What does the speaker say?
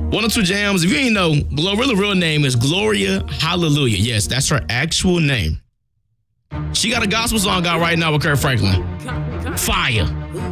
One or two jams. If you ain't know, Glorilla's real name is Gloria Hallelujah. Yes, that's her actual name. She got a gospel song out right now with Kirk Franklin. Fire.